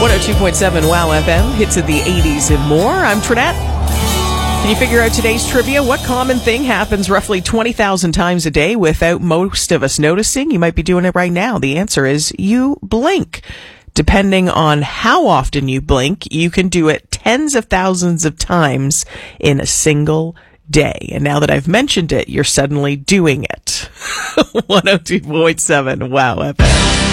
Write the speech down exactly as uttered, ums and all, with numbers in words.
one oh two point seven Wow F M, hits of the eighties and more. I'm Trinette. Can you figure out today's trivia? What common thing happens roughly twenty thousand times a day without most of us noticing? You might be doing it right now. The answer is you blink. Depending on how often you blink, you can do it tens of thousands of times in a single day. And now that I've mentioned it, you're suddenly doing it. one oh two point seven Wow F M.